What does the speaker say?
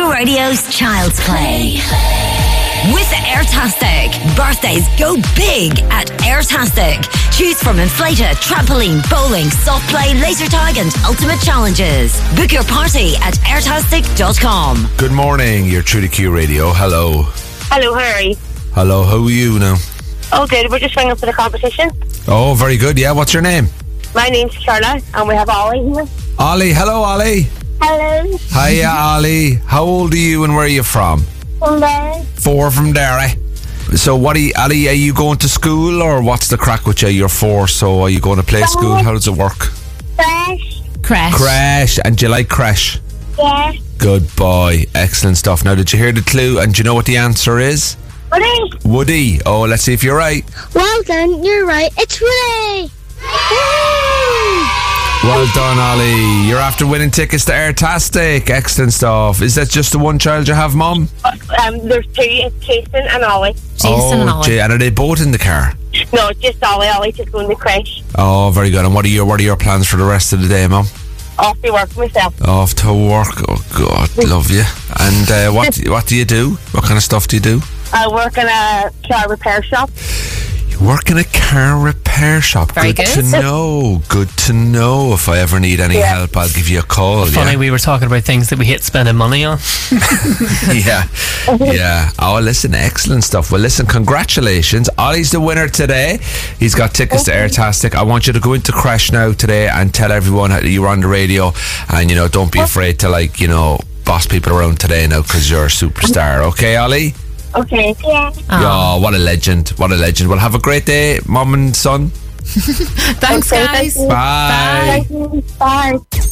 Radio's Child's Play. With Airtastic, birthdays go big at Airtastic. Choose from inflator, trampoline, bowling, soft play, laser tag and ultimate challenges. Book your party at airtastic.com. Good morning, you're true to Q Radio. Hello. Hello, how are you? Hello, how are you now? Oh, good. We're just ringing for the competition. Oh, very good. Yeah, what's your name? My name's Charlotte, and we have Ollie here. Ollie. Hello, Ollie. Hello. Hiya, Ollie. How old are you and where are you from? From there. 4 from Derry. So Ollie, are you going to school or what's the crack with you? You're 4, so are you going to play school? How does it work? Crash. Crash. And do you like Crash? Yeah. Good boy. Excellent stuff. Now, did you hear the clue and do you know what the answer is? Woody. Woody. Oh, let's see if you're right. Well done, you're right. It's Woody. Well done, Ollie. You're after winning tickets to Airtastic. Excellent stuff. Is that just the one child you have, Mum? There's 2. It's Jason and Ollie. Jason and Ollie. And are they both in the car? No, just Ollie. Ollie's just going to crash. Oh, very good. And what are your plans for the rest of the day, Mum? Off to work myself. Off to work. Oh, God, love you. And what do you do? What kind of stuff do you do? I work in a car repair shop. You work in a car repair shop. Very good. to know. Good to know. If I ever need any help, I'll give you a call. Funny, we were talking about things that we hate spending money on. Yeah. Oh, listen, excellent stuff. Well, listen, congratulations. Ollie's the winner today. He's got tickets to Airtastic. I want you to go into Crash now today and tell everyone that you were on the radio. And, don't be afraid to, boss people around today now because you're a superstar. Okay, Ollie? Okay. Yeah. Oh, what a legend. What a legend. Well, have a great day, Mum and son. Thanks, guys. Bye. Thank you. Bye.